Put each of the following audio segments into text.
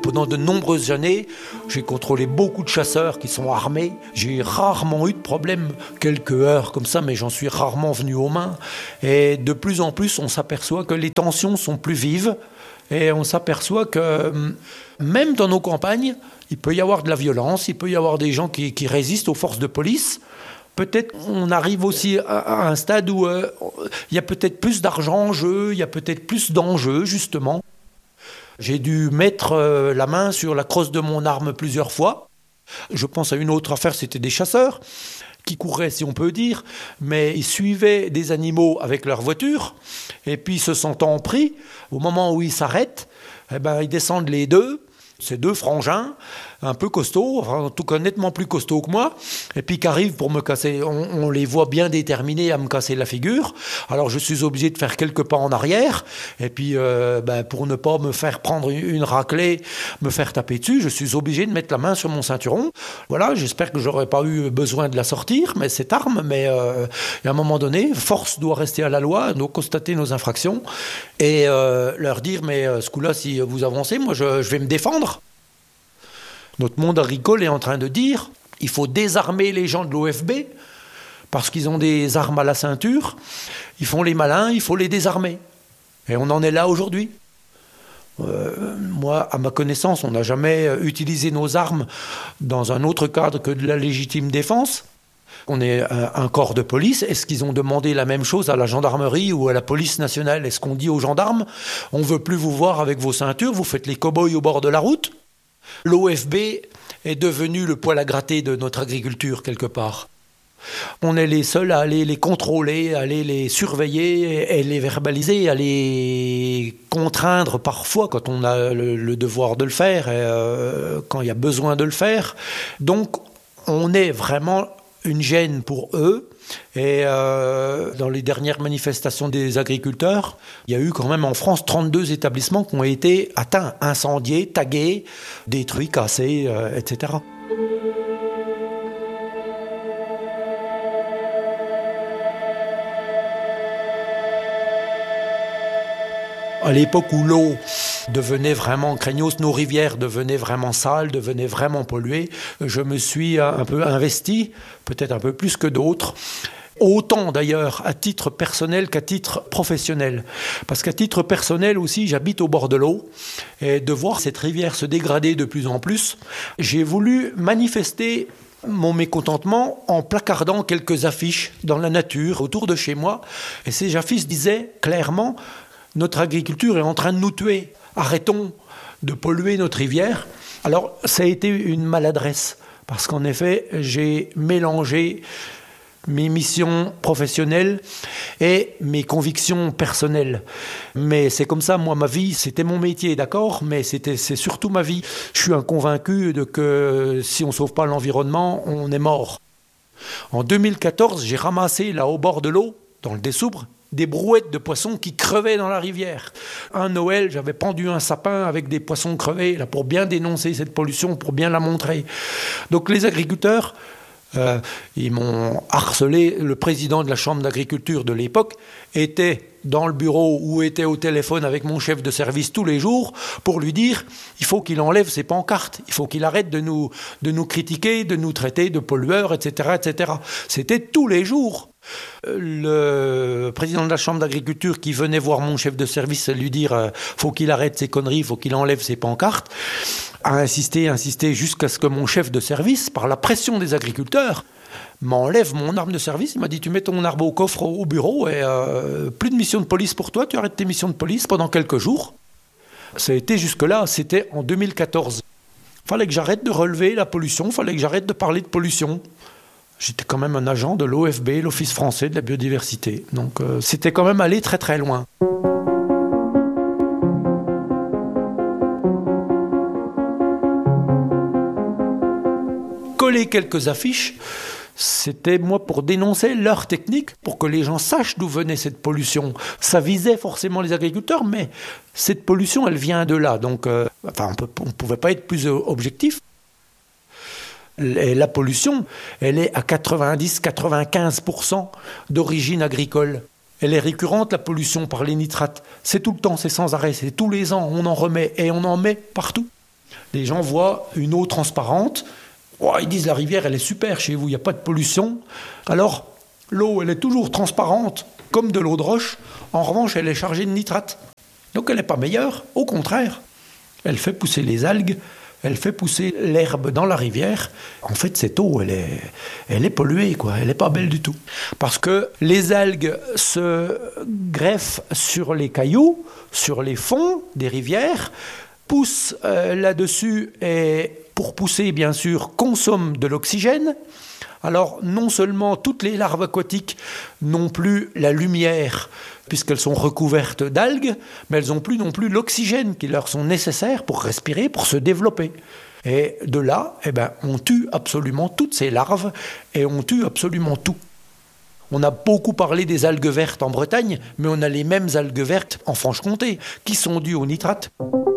Pendant de nombreuses années, j'ai contrôlé beaucoup de chasseurs qui sont armés. J'ai rarement eu de problème, quelques heures comme ça, mais j'en suis rarement venu aux mains. Et de plus en plus, on s'aperçoit que les tensions sont plus vives. Et on s'aperçoit que même dans nos campagnes, il peut y avoir de la violence, il peut y avoir des gens qui résistent aux forces de police. Peut-être on arrive aussi à un stade où il y a peut-être plus d'argent en jeu, il y a peut-être plus d'enjeux, justement. J'ai dû mettre la main sur la crosse de mon arme plusieurs fois. Je pense à une autre affaire, c'était des chasseurs qui couraient, si on peut dire, mais ils suivaient des animaux avec leur voiture, et puis se sentant pris, au moment où ils s'arrêtent, ils descendent les deux, ces deux frangins, un peu costauds, enfin, en tout cas nettement plus costauds que moi, et puis qui arrivent pour me casser. On les voit bien déterminés à me casser la figure. Alors je suis obligé de faire quelques pas en arrière, et puis pour ne pas me faire prendre une raclée, me faire taper dessus, je suis obligé de mettre la main sur mon ceinturon. Voilà, j'espère que j'aurais pas eu besoin de la sortir, mais cette arme, à un moment donné, force doit rester à la loi, doit constater nos infractions, et leur dire, mais ce coup-là, si vous avancez, moi je vais me défendre. Notre monde agricole est en train de dire il faut désarmer les gens de l'OFB parce qu'ils ont des armes à la ceinture. Ils font les malins, il faut les désarmer. Et on en est là aujourd'hui. Moi, à ma connaissance, on n'a jamais utilisé nos armes dans un autre cadre que de la légitime défense. On est un corps de police. Est-ce qu'ils ont demandé la même chose à la gendarmerie ou à la police nationale? Est-ce qu'on dit aux gendarmes on ne veut plus vous voir avec vos ceintures, vous faites les cow-boys au bord de la route? L'OFB est devenu le poil à gratter de notre agriculture quelque part. On est les seuls à aller les contrôler, à aller les surveiller et les verbaliser, à les contraindre parfois quand on a le devoir de le faire, quand il y a besoin de le faire. Donc on est vraiment une gêne pour eux. Et dans les dernières manifestations des agriculteurs, il y a eu quand même en France 32 établissements qui ont été atteints, incendiés, tagués, détruits, cassés, etc. À l'époque où l'eau devenait vraiment craignos, nos rivières devenaient vraiment sales, devenaient vraiment polluées, je me suis un peu investi, peut-être un peu plus que d'autres, autant d'ailleurs à titre personnel qu'à titre professionnel. Parce qu'à titre personnel aussi, j'habite au bord de l'eau, et de voir cette rivière se dégrader de plus en plus, j'ai voulu manifester mon mécontentement en placardant quelques affiches dans la nature autour de chez moi. Et ces affiches disaient clairement « Notre agriculture est en train de nous tuer. Arrêtons de polluer notre rivière. » Alors, ça a été une maladresse, parce qu'en effet, j'ai mélangé mes missions professionnelles et mes convictions personnelles. Mais c'est comme ça, moi, ma vie, c'était mon métier, d'accord, mais c'est surtout ma vie. Je suis un convaincu que si on ne sauve pas l'environnement, on est mort. En 2014, j'ai ramassé, là, au bord de l'eau, dans le Dessoubre, des brouettes de poissons qui crevaient dans la rivière. Un Noël, j'avais pendu un sapin avec des poissons crevés là, pour bien dénoncer cette pollution, pour bien la montrer. Donc les agriculteurs, ils m'ont harcelé. Le président de la chambre d'agriculture de l'époque était dans le bureau ou était au téléphone avec mon chef de service tous les jours pour lui dire il faut qu'il enlève ses pancartes, il faut qu'il arrête de nous critiquer, de nous traiter de pollueurs, etc., etc. C'était tous les jours. Le président de la chambre d'agriculture qui venait voir mon chef de service lui dire faut qu'il arrête ses conneries, faut qu'il enlève ses pancartes, a insisté jusqu'à ce que mon chef de service, par la pression des agriculteurs, m'enlève mon arme de service. Il m'a dit tu mets ton arme au coffre au bureau et plus de mission de police pour toi, tu arrêtes tes missions de police pendant quelques jours. Ça a été jusque-là, c'était en 2014. Fallait que j'arrête de relever la pollution, fallait que j'arrête de parler de pollution. J'étais quand même un agent de l'OFB, l'Office français de la biodiversité. Donc c'était quand même allé très très loin. Coller quelques affiches, c'était moi pour dénoncer leur technique, pour que les gens sachent d'où venait cette pollution. Ça visait forcément les agriculteurs, mais cette pollution, elle vient de là. Donc on ne pouvait pas être plus objectif. Et la pollution, elle est à 90-95% d'origine agricole. Elle est récurrente, la pollution par les nitrates. C'est tout le temps, c'est sans arrêt, c'est tous les ans, on en remet et on en met partout. Les gens voient une eau transparente. Oh, ils disent la rivière, elle est super chez vous, il n'y a pas de pollution. Alors, l'eau, elle est toujours transparente, comme de l'eau de roche. En revanche, elle est chargée de nitrate. Donc, elle n'est pas meilleure. Au contraire, elle fait pousser les algues, elle fait pousser l'herbe dans la rivière. En fait, cette eau, elle est polluée, quoi. Elle n'est pas belle du tout. Parce que les algues se greffent sur les cailloux, sur les fonds des rivières, poussent là-dessus et, pour pousser, bien sûr, consomment de l'oxygène. Alors, non seulement toutes les larves aquatiques n'ont plus la lumière, puisqu'elles sont recouvertes d'algues, mais elles n'ont plus non plus l'oxygène qui leur sont nécessaires pour respirer, pour se développer. Et de là, on tue absolument toutes ces larves et on tue absolument tout. On a beaucoup parlé des algues vertes en Bretagne, mais on a les mêmes algues vertes en Franche-Comté, qui sont dues au nitrate.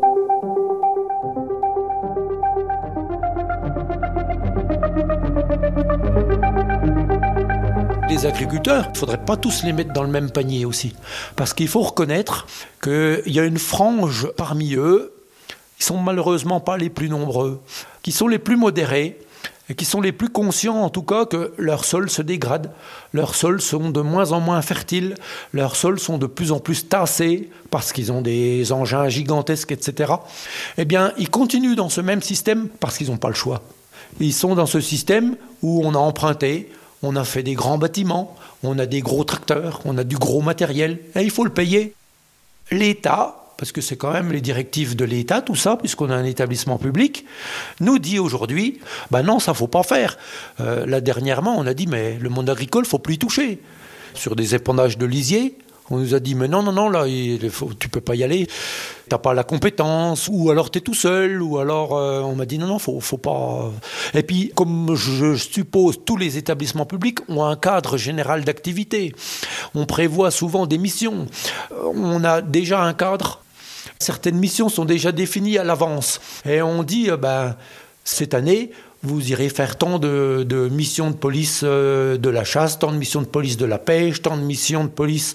Les agriculteurs, il ne faudrait pas tous les mettre dans le même panier aussi. Parce qu'il faut reconnaître qu'il y a une frange parmi eux, qui ne sont malheureusement pas les plus nombreux, qui sont les plus modérés, et qui sont les plus conscients en tout cas que leurs sols se dégradent, leurs sols sont de moins en moins fertiles, leurs sols sont de plus en plus tassés, parce qu'ils ont des engins gigantesques, etc. Eh bien, ils continuent dans ce même système parce qu'ils n'ont pas le choix. Ils sont dans ce système où on a emprunté, on a fait des grands bâtiments, on a des gros tracteurs, on a du gros matériel, et il faut le payer. L'État, parce que c'est quand même les directives de l'État, tout ça, puisqu'on a un établissement public, nous dit aujourd'hui, non, ça ne faut pas faire. Là, dernièrement, on a dit, mais le monde agricole, il ne faut plus y toucher. Sur des épandages de lisiers, on nous a dit, mais non, là, tu ne peux pas y aller, tu n'as pas la compétence, ou alors tu es tout seul, ou alors on m'a dit, non, faut pas... Et puis, comme je suppose, tous les établissements publics ont un cadre général d'activité. On prévoit souvent des missions. On a déjà un cadre. Certaines missions sont déjà définies à l'avance. Et on dit, cette année, vous irez faire tant de missions de police de la chasse, tant de missions de police de la pêche, tant de missions de police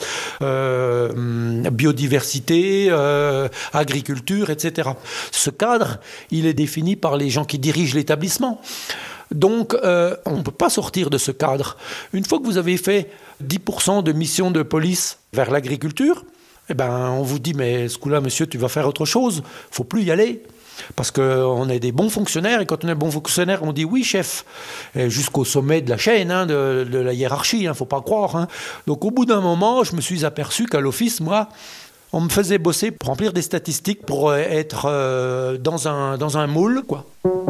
biodiversité, agriculture, etc. Ce cadre, il est défini par les gens qui dirigent l'établissement. Donc, on ne peut pas sortir de ce cadre. Une fois que vous avez fait 10% de missions de police vers l'agriculture, on vous dit, mais ce coup-là, monsieur, tu vas faire autre chose. Il ne faut plus y aller. Parce qu'on est des bons fonctionnaires, et quand on est bon fonctionnaire, on dit oui, chef, et jusqu'au sommet de la chaîne, de la hiérarchie, il ne faut pas croire. Donc au bout d'un moment, je me suis aperçu qu'à l'office, moi, on me faisait bosser pour remplir des statistiques, pour être dans un moule, quoi.